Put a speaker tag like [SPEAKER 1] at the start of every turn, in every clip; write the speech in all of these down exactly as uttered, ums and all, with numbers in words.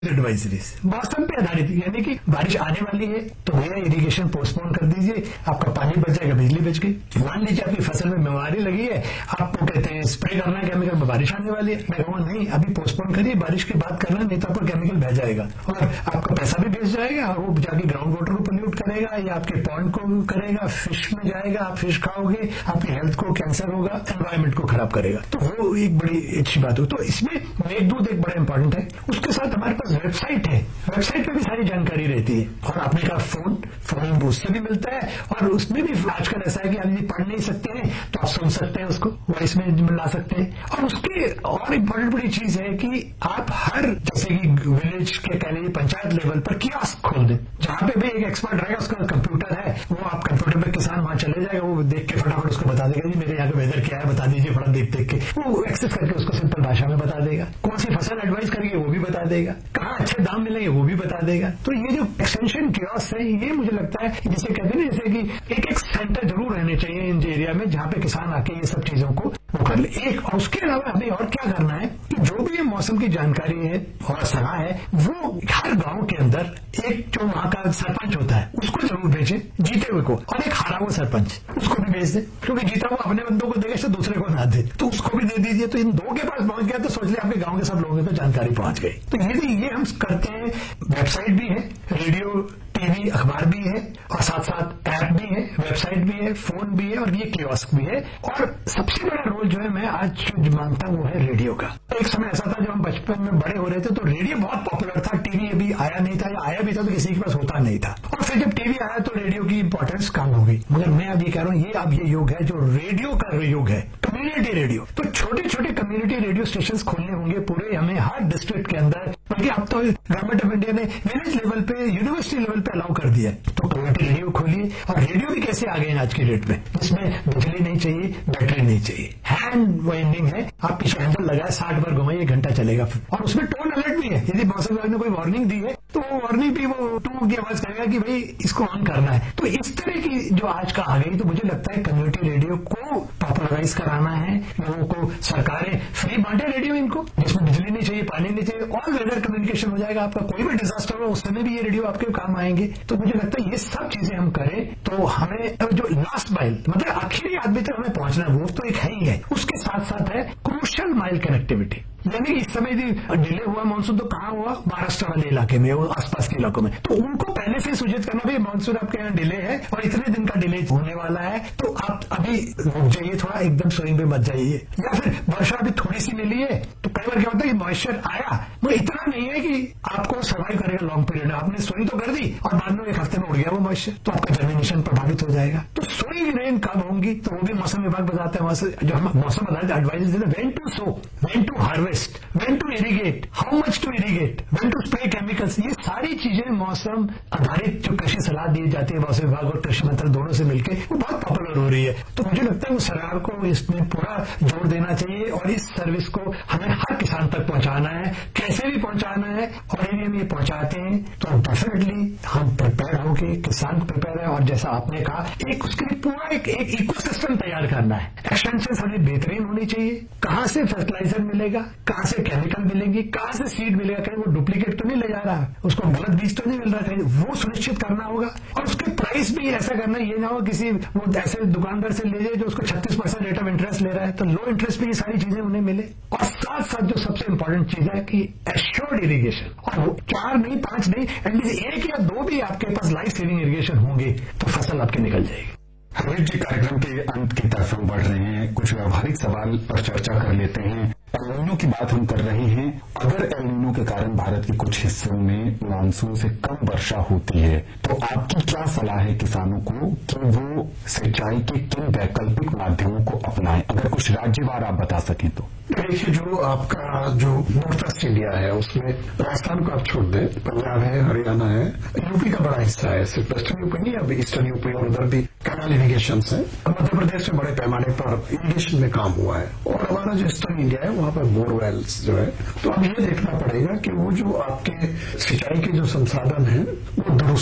[SPEAKER 1] Advisories मौसम पे आधारित, यानी कि बारिश आने वाली है तो भैया इरिगेशन पोस्टपोन कर दीजिए, आपका पानी बच जाएगा, बिजली बच गई। मान लीजिए आपकी फसल में बीमारी लगी है, आपको कहते हैं स्प्रे करना है केमिकल, में बारिश आने वाली है, मैं कहूँगा नहीं अभी पोस्टपोन करिए, बारिश के बाद करना, नहीं तो आपको केमिकल बह जाएगा और आपका पैसा भी बेच जाएगा और वो जाके ग्राउंड वाटर को पोल्यूट करेगा या आपके पॉन्ड को करेगा, फिश में जाएगा, आप फिश खाओगे, आपकी हेल्थ को कैंसर होगा, एनवायरमेंट को खराब करेगा। तो वो एक बड़ी अच्छी बात हो। तो इसमें मेघदूत एक बड़ा इंपॉर्टेंट है। उसके साथ हमारे पास वेबसाइट है, वेबसाइट पे भी सारी जानकारी रहती है और आपने कहा फोन फोन उससे भी मिलता है और उसमें भी आजकल ऐसा है कि आप यदि पढ़ नहीं सकते हैं तो आप सुन सकते हैं, उसको वॉइस में मिला सकते हैं। और उसकी और इम्पोर्टेंट बड़ी चीज है कि आप हर जैसे कि विलेज के कह लीजिए पंचायत लेवल पर कियोस्क खोल दें, जहां पे भी एक एक्सपर्ट रहेगा, उसका कंप्यूटर है, वो आप कंप्यूटर पे किसान वहां चले जाएगा, वो देख के फटाफट उसको बता देगा जी मेरे यहाँ का वेदर क्या है बता दीजिए, फटाफट देख देख के वो एक्सेस करके उसको सिंपल भाषा में बता देगा, कौन सी फसल एडवाइस करेंगे वो भी बता देगा, कहाँ अच्छे दाम मिलेंगे वो भी बता देगा। तो ये जो एक्सटेंशन कियोस्क है, ये मुझे लगता है जिसे कहते हैं ना, जैसे कि एक एक सेंटर जरूर रहने चाहिए इन एरिया में जहां पे किसान आके ये सब चीजों को वो कर ले। एक और उसके अलावा हमें और क्या करना है कि जो भी ये मौसम की जानकारी है और सलाह है वो हर गांव के अंदर एक जो वहां का सरपंच होता है उसको जरूर भेजे, जीते हुए को, और एक हारा हुआ सरपंच उसको भी भेज दे, क्योंकि जीता हुआ अपने बंदों को देगा तो दूसरे को ना दे, तो उसको भी दे दीजिए। तो इन दो के पास पहुंच गया तो सोच लिया आपके गांव के सब लोगों पे जानकारी पहुंच गई। तो ये ये हम करते हैं, वेबसाइट भी है, रेडियो टीवी अखबार भी है और साथ साथ ऐप भी है, वेबसाइट भी है, फोन भी है और ये कियोस्क भी है। और सबसे बड़ा रोल जो है मैं आज जो मानता हूं वो है रेडियो का। एक समय ऐसा था जब हम बचपन में बड़े हो रहे थे तो रेडियो बहुत पॉपुलर था, टीवी अभी आया नहीं था या आया भी था तो किसी के पास होता नहीं था, और फिर जब टीवी आया तो रेडियो की इंपॉर्टेंस कम हो गई। मगर मैं अब ये कह रहा हूँ ये अब ये युग है जो रेडियो का युग है, कम्युनिटी रेडियो। तो छोटे छोटे कम्युनिटी रेडियो स्टेशन खोलने होंगे पूरे हमें हर डिस्ट्रिक्ट के अंदर, बल्कि अब तो गवर्नमेंट ऑफ इंडिया ने विलेज लेवल पे, यूनिवर्सिटी लेवल पे अलाउ कर दिया है। तो कम्युनिटी रेडियो खोलिए। और रेडियो भी कैसे आ गए आज की डेट में, जिसमें बिजली नहीं चाहिए, बैटरी नहीं चाहिए, हैंड वाइंडिंग है, आप पीछे हैंडल लगाए साठ बार घुमाइए, एक घंटा चलेगा, और उसमें टोन अलर्ट भी है। यदि मौसम विभाग ने कोई वार्निंग दी है तो वो वार्निंग भी वो टू की आवाज करेगा कि भाई इसको ऑन करना है। तो इस तरह की जो आज का आ गई, तो मुझे लगता है कम्युनिटी रेडियो को पॉपुलराइज कराना है, लोगों को सरकारें फ्री बांटे रेडियो इनको, जिसमें बिजली नहीं चाहिए, पानी नहीं चाहिए, ऑल वेदर कम्युनिकेशन हो जाएगा, आपका कोई भी डिजास्टर हो उस समय भी ये रेडियो आपके काम आएंगे। तो मुझे लगता है ये सब चीजें हम करें तो हमें जो लास्ट माइल मतलब आखिरी आदमी तक हमें पहुंचना वो तो एक है ही है, उसके साथ साथ है क्रूशियल माइल कनेक्टिविटी। यानी कि इस समय डिले हुआ मानसून तो कहाँ हुआ, महाराष्ट्र वाले इलाके में, वो आसपास के इलाकों में, तो उनको पहले से सूचित करना भाई मानसून आपके यहाँ डिले है और इतने दिन का डिले होने वाला है, तो आप अभी रुक जाइए थोड़ा, एकदम स्विंग पे मत जाइए। या फिर वर्षा अभी थोड़ी सी मिली है तो कई बार क्या होता है कि मॉइस्चर आया वो इतना नहीं है कि आपको सर्वाइव करेगा लॉन्ग पीरियड में, आपने सोई तो कर दी और बाद में एक हफ्ते में उड़ गया वो मॉइस्चर, तो आपका जर्मिनेशन प्रभावित हो जाएगा। तो सोइंग रेन कब होंगी तो वो भी मौसम विभाग बताते हैं, वहां से जो हम मौसम आधारित एडवाइस देते हैं, when to so, when to harvest, when to irrigate, how much to irrigate, when to spray chemicals, ये सारी चीजें मौसम आधारित जो कृषि सलाह दी जाती है मौसम विभाग और कृषि मंत्रालय दोनों से मिलकर, वो बहुत पॉपुलर हो रही है। तो मुझे लगता है वो सरकार को इसमें पूरा जोर देना चाहिए और इस सर्विस को हमें हर किसान तक पहुंचाना है, कैसे भी पहुंचाना है। और यदि हम ये पहुंचाते हैं तो डेफिनेटली हम प्रिपेयर होंगे, किसान प्रिपेयर है, और जैसा आपने कहा एक उसके लिए पूरा एक, एक इकोसिस्टम तैयार करना है। एक्सटेंशन हमें बेहतरीन होनी चाहिए, कहां से फर्टिलाइजर मिलेगा, कहां से केमिकल मिलेंगे, कहां से सीड मिलेगा, कहीं वो डुप्लीकेट तो नहीं ले जा रहा, उसको गलत बीज तो नहीं मिल रहा, कहीं वो सुनिश्चित करना होगा। और उसके प्राइस भी ऐसा करना, ये ना हो किसी वो ऐसे दुकानदार से ले जाए जो उसको छत्तीस परसेंट रेट ऑफ इंटरेस्ट ले रहा है, तो लो इंटरेस्ट पे ये सारी चीजें उन्हें मिले। और साथ साथ जो सबसे इंपॉर्टेंट चीज है कि एश्योर्ड इरीगेशन, और वो चार नहीं पांच नहीं एटलीस्ट एक या दो भी आपके पास लाइफ सेविंग इरीगेशन होंगे तो फसल आपकी निकल जाएगी।
[SPEAKER 2] हरीश जी, कार्यक्रम के अंत की तरफ हम बढ़ रहे हैं, कुछ व्यावहारिक सवाल पर चर्चा कर लेते हैं। एल नीनो की बात हम कर रहे हैं, अगर एल नीनो के कारण भारत के कुछ हिस्सों में मानसून से कम वर्षा होती है तो आपकी क्या सलाह है किसानों को कि वो सिंचाई के किन वैकल्पिक माध्यमों को अपनाएं, अगर कुछ राज्यवार आप बता सकें तो।
[SPEAKER 3] देखिए, जो आपका जो नॉर्थ ईस्ट इंडिया है उसमें राजस्थान को आप छोड़ दें, पंजाब है, हरियाणा है, यूपी का बड़ा हिस्सा है, सिर्फ वेस्टर्न यूपी नहीं, अब ईस्टर्न यूपी और उधर भी कैनाल इरीगेशन है। मध्य प्रदेश में बड़े पैमाने पर इरीगेशन में काम हुआ है, और हमारा जो ईस्टर्न इंडिया है वहां पर बोरवेल्स जो है, तो अब ये देखना पड़ेगा कि वो जो आपके सिंचाई के जो संसाधन हैं वो दुरुस्त हों।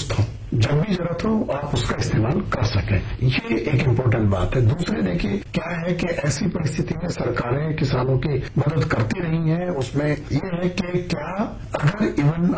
[SPEAKER 3] जब भी जरूरत हो आप उसका इस्तेमाल कर सकें, ये एक इम्पोर्टेंट बात है। दूसरे देखिए क्या है कि ऐसी परिस्थिति में सरकारें किसानों की मदद करती रही हैं, उसमें ये है कि क्या अगर इवन